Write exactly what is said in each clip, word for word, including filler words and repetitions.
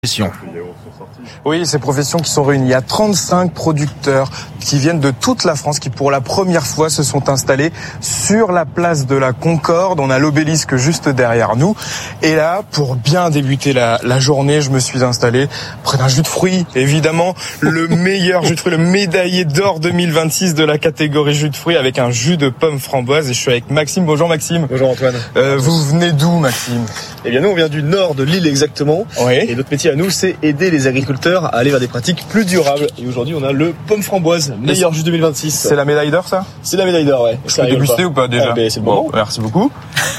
Oui, ces professions qui sont réunies. Il y a trente-cinq producteurs qui viennent de toute la France, qui pour la première fois se sont installés sur la place de la Concorde. On a l'obélisque juste derrière nous. Et là, pour bien débuter la, la journée, je me suis installé près d'un jus de fruits. Évidemment, le meilleur jus de fruits, le médaillé d'or deux mille vingt-six de la catégorie jus de fruits avec un jus de pomme framboise. Et je suis avec Maxime. Bonjour Maxime. Bonjour Antoine. Euh, vous venez d'où Maxime? Eh bien nous, on vient du nord de l'île exactement. Oui. Et notre métier à nous, c'est aider les agriculteurs à aller vers des pratiques plus durables. Et aujourd'hui, on a le pomme framboise, meilleur jus deux mille vingt-six. C'est la médaille d'or, ça? C'est la médaille d'or, ouais. Je peux déguster ou pas déjà? Ah, ben, c'est le bon. Bon, merci beaucoup.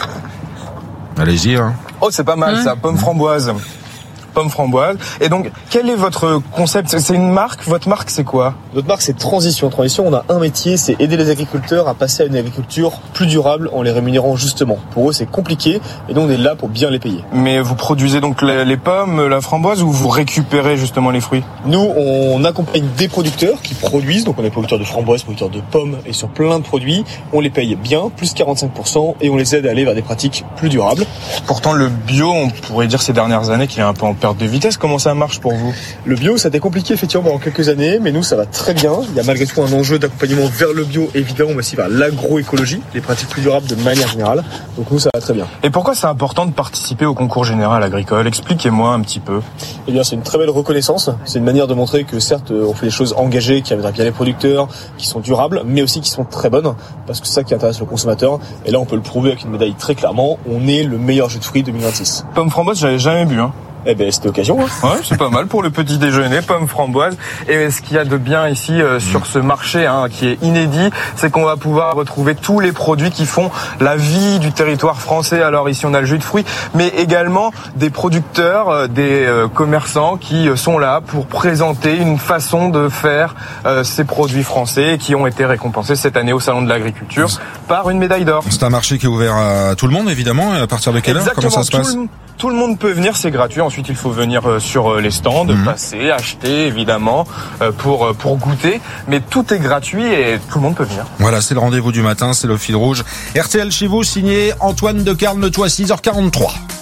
Allez-y, hein. Oh, c'est pas mal, mmh. ça, pomme framboise. Pomme framboise. Et donc, quel est votre concept? C'est une marque? Votre marque, c'est quoi? Notre marque, c'est Transition. Transition, on a un métier, c'est aider les agriculteurs à passer à une agriculture plus durable en les rémunérant justement. Pour eux, c'est compliqué et nous, on est là pour bien les payer. Mais vous produisez donc les, les pommes, la framboise, ou vous récupérez justement les fruits? Nous, on accompagne des producteurs qui produisent, donc on est producteurs de framboises, producteurs de pommes et sur plein de produits. On les paye bien, plus quarante-cinq pour cent, et on les aide à aller vers des pratiques plus durables. Pourtant, le bio, on pourrait dire ces dernières années qu'il est un peu en perte de vitesse. Comment ça marche pour vous? Le bio, ça a été compliqué effectivement pendant quelques années, mais nous, ça va très bien. Il y a malgré tout un enjeu d'accompagnement vers le bio, évidemment, mais aussi vers l'agroécologie, les pratiques plus durables de manière générale. Donc nous, ça va très bien. Et pourquoi c'est important de participer au concours général agricole? Expliquez-moi un petit peu. Eh bien, c'est une très belle reconnaissance. C'est une manière de montrer que certes, on fait des choses engagées, qui aident bien les producteurs, qui sont durables, mais aussi qui sont très bonnes, parce que c'est ça qui intéresse le consommateur. Et là, on peut le prouver avec une médaille très clairement. On est le meilleur jus de fruits deux mille vingt-six. Pomme framboise, j'avais jamais bu, hein. Eh ben, c'était l'occasion. Hein. Ouais, c'est pas mal pour le petit déjeuner, pomme framboise. Et ce qu'il y a de bien ici euh, sur ce marché, hein, qui est inédit, c'est qu'on va pouvoir retrouver tous les produits qui font la vie du territoire français. Alors ici, on a le jus de fruits, mais également des producteurs, euh, des euh, commerçants qui euh, sont là pour présenter une façon de faire euh, ces produits français qui ont été récompensés cette année au Salon de l'Agriculture par une médaille d'or. C'est un marché qui est ouvert à tout le monde, évidemment. À partir de quelle heure? Comment ça se passe? Tout le, tout le monde peut venir, c'est gratuit. Ensuite, il faut venir sur les stands, mmh. passer, acheter, évidemment, pour pour goûter. Mais tout est gratuit et tout le monde peut venir. Voilà, c'est le rendez-vous du matin, c'est le fil rouge. R T L chez vous, signé Antoine de Carle-Notois, six heures quarante-trois.